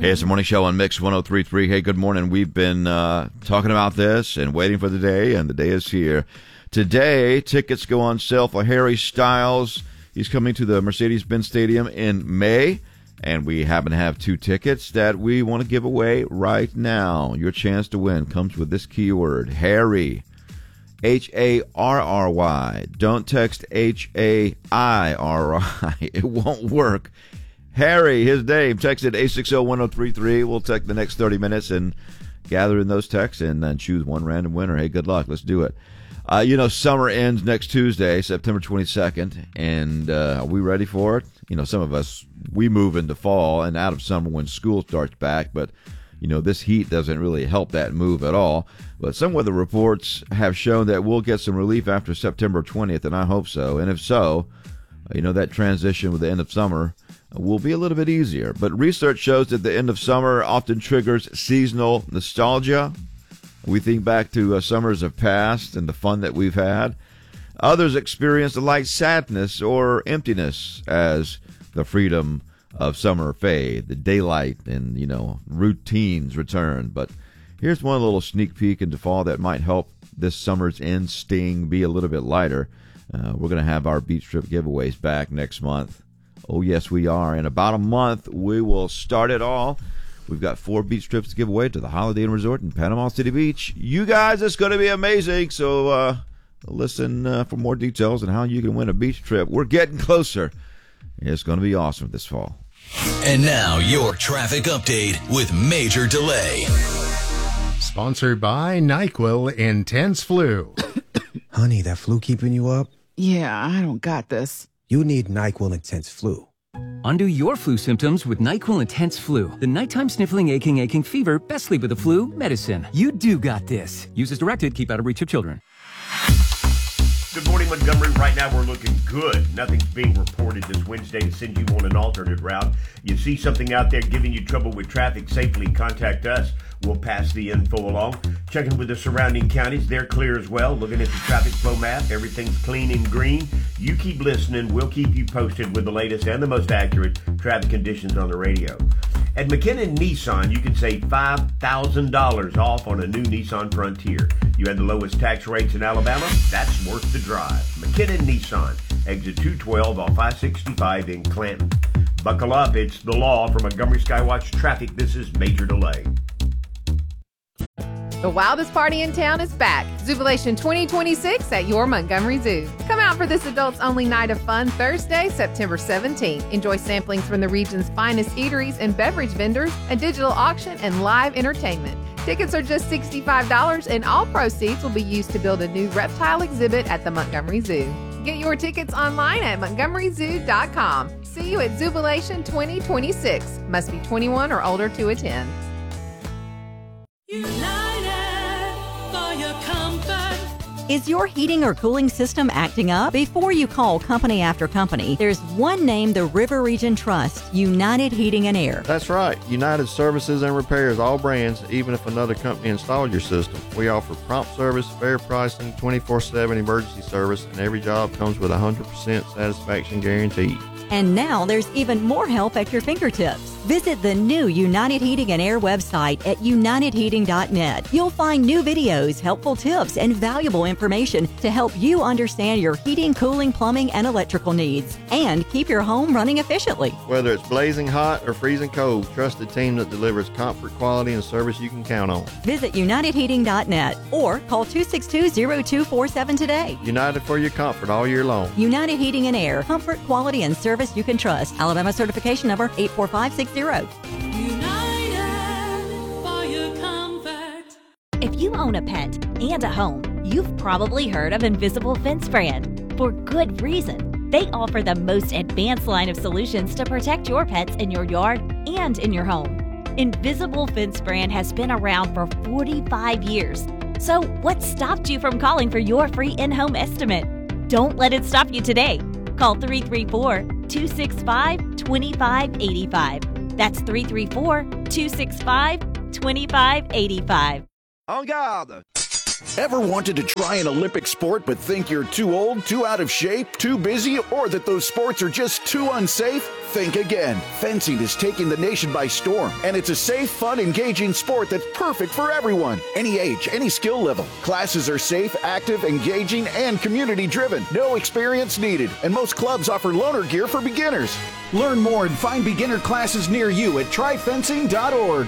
Hey, it's the morning show on Mix 103.3. Hey, good morning. We've been talking about this and waiting for the day, and the day is here. Today, tickets go on sale for Harry Styles. He's coming to the Mercedes-Benz Stadium in May, and we happen to have 2 tickets that we want to give away right now. Your chance to win comes with this keyword, Harry. Harry. Don't text Hairi. It won't work. Harry, his name. Text it 860-1033. We'll take the next 30 minutes and gather in those texts and then choose one random winner. Hey, good luck. Let's do it. Summer ends next Tuesday, September 22nd, and are we ready for it? Some of us, we move into fall and out of summer when school starts back, but, this heat doesn't really help that move at all. But some weather reports have shown that we'll get some relief after September 20th, and I hope so. And if so, that transition with the end of summer will be a little bit easier. But research shows that the end of summer often triggers seasonal nostalgia. We think back to summers of past and the fun that we've had. Others experience a light sadness or emptiness as the freedom of summer fade, the daylight and, routines return. But here's one little sneak peek into fall that might help this summer's end sting be a little bit lighter. We're going to have our beach trip giveaways back next month. Oh, yes, we are. In about a month, we will start it all. We've got 4 beach trips to give away to the Holiday Inn Resort in Panama City Beach. You guys, it's going to be amazing. So listen for more details on how you can win a beach trip. We're getting closer. It's going to be awesome this fall. And now your traffic update with Major Delay. Sponsored by NyQuil Intense Flu. Honey, that flu keeping you up? Yeah, I don't got this. You need NyQuil Intense Flu. Undo your flu symptoms with NyQuil Intense Flu. The nighttime sniffling, aching fever, best sleep with the flu medicine. You do got this. Use as directed. Keep out of reach of children. Good morning, Montgomery. Right now, we're looking good. Nothing's being reported this Wednesday to send you on an alternate route. You see something out there giving you trouble with traffic safely, contact us. We'll pass the info along. Checking with the surrounding counties. They're clear as well. Looking at the traffic flow map. Everything's clean and green. You keep listening. We'll keep you posted with the latest and the most accurate traffic conditions on the radio. At McKinnon Nissan, you can save $5,000 off on a new Nissan Frontier. You had the lowest tax rates in Alabama? That's worth the drive. McKinnon Nissan, exit 212 off I-65 in Clanton. Buckle up, it's the law. For Montgomery Skywatch Traffic, this is Major Delay. The wildest party in town is back. Zubilation 2026 at your Montgomery Zoo. Come out for this adults-only night of fun Thursday, September 17th. Enjoy samplings from the region's finest eateries and beverage vendors, a digital auction, and live entertainment. Tickets are just $65, and all proceeds will be used to build a new reptile exhibit at the Montgomery Zoo. Get your tickets online at montgomeryzoo.com. See you at Zubilation 2026. Must be 21 or older to attend. United for your comfort. Is your heating or cooling system acting up? Before you call company after company, there's one name the River Region trusts, United Heating and Air. That's right. United services and repairs all brands, even if another company installed your system. We offer prompt service, fair pricing, 24/7 emergency service, and every job comes with a 100% satisfaction guarantee. And now there's even more help at your fingertips. Visit the new United Heating and Air website at unitedheating.net. You'll find new videos, helpful tips, and valuable information to help you understand your heating, cooling, plumbing, and electrical needs, and keep your home running efficiently. Whether it's blazing hot or freezing cold, trusted team that delivers comfort, quality, and service you can count on. Visit unitedheating.net or call 262-0247 today. United for your comfort all year long. United Heating and Air. Comfort, quality, and service you can trust. Alabama certification number 84560. United for your comfort. If you own a pet and a home, you've probably heard of Invisible Fence Brand. For good reason. They offer the most advanced line of solutions to protect your pets in your yard and in your home. Invisible Fence Brand has been around for 45 years. So what stopped you from calling for your free in-home estimate? Don't let it stop you today. Call 334-265-2585. That's 334-265-2585. En garde! Ever wanted to try an Olympic sport but think you're too old, too out of shape, too busy, or that those sports are just too unsafe? Think again. Fencing is taking the nation by storm, and it's a safe, fun, engaging sport that's perfect for everyone. Any age, any skill level. Classes are safe, active, engaging, and community-driven. No experience needed, and most clubs offer loaner gear for beginners. Learn more and find beginner classes near you at tryfencing.org.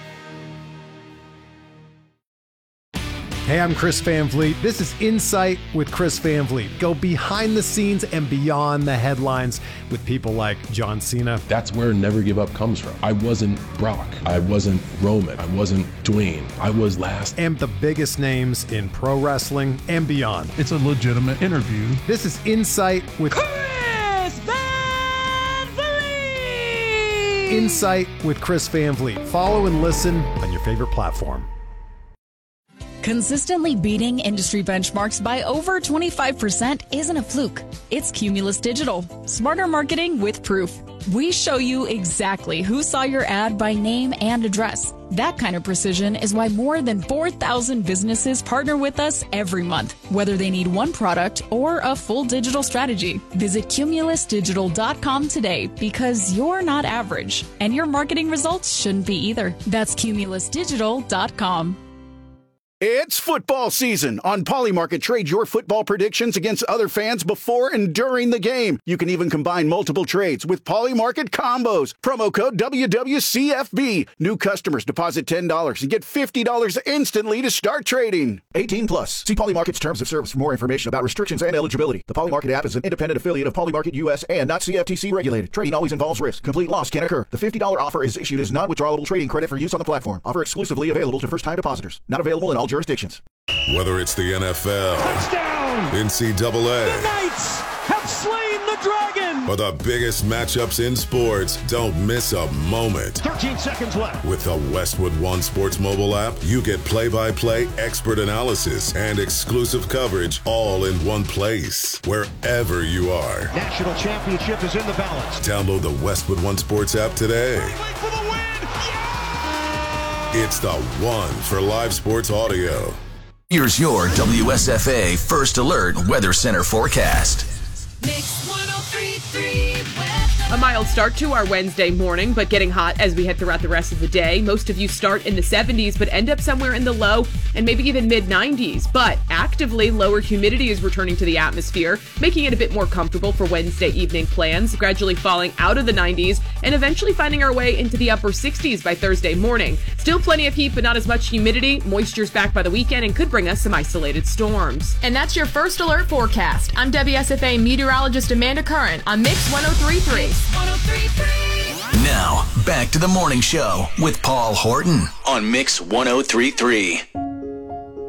Hey, I'm Chris Van Vliet. This is Insight with Chris Van Vliet. Go behind the scenes and beyond the headlines with people like John Cena. That's where Never Give Up comes from. I wasn't Brock. I wasn't Roman. I wasn't Dwayne. I was last. And the biggest names in pro wrestling and beyond. It's a legitimate interview. This is Insight with Chris Van Vliet! Insight with Chris Van Vliet. Follow and listen on your favorite platform. Consistently beating industry benchmarks by over 25% isn't a fluke. It's Cumulus Digital. Smarter marketing with proof. We show you exactly who saw your ad by name and address. That kind of precision is why more than 4,000 businesses partner with us every month, whether they need one product or a full digital strategy. Visit cumulusdigital.com today because you're not average, and your marketing results shouldn't be either. That's cumulusdigital.com. It's football season. On Polymarket, trade your football predictions against other fans before and during the game. You can even combine multiple trades with Polymarket combos. Promo code WWCFB. New customers deposit $10 and get $50 instantly to start trading. 18 plus. See Polymarket's terms of service for more information about restrictions and eligibility. The Polymarket app is an independent affiliate of Polymarket US and not CFTC regulated. Trading always involves risk. Complete loss can occur. The $50 offer is issued as non-withdrawable trading credit for use on the platform. Offer exclusively available to first-time depositors. Not available in all jurisdictions. Whether it's the NFL, touchdown, NCAA, the Knights have slain the dragon, or the biggest matchups in sports, don't miss a moment. 13 seconds left. With the Westwood One Sports mobile app, you get play-by-play expert analysis and exclusive coverage all in one place, wherever you are. National championship is in the balance. Download the Westwood One Sports app today. For the win. It's the one for live sports audio. Here's your WSFA First Alert Weather Center forecast. Mix 103.3 A mild start to our Wednesday morning, but getting hot as we head throughout the rest of the day. Most of you start in the 70s, but end up somewhere in the low and maybe even mid-90s. But actively lower humidity is returning to the atmosphere, making it a bit more comfortable for Wednesday evening plans, gradually falling out of the 90s and eventually finding our way into the upper 60s by Thursday morning. Still plenty of heat, but not as much humidity. Moisture's back by the weekend and could bring us some isolated storms. And that's your First Alert forecast. I'm WSFA meteorologist Amanda Curran on Mix 103.3. Now, back to the morning show with Paul Horton on Mix 103.3.